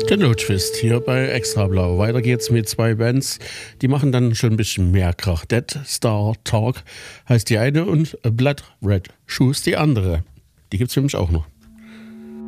Der Notfist hier bei Extra Blau. Weiter geht's mit zwei Bands, die machen dann schon ein bisschen mehr Krach. Dead Star Talk heißt die eine und Blood Red Shoes die andere. Die gibt's für mich auch noch.